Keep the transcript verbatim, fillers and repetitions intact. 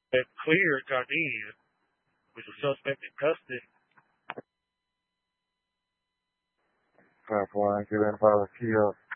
That cleared Gardenia with the suspect in custody. ten four, get in by the key up.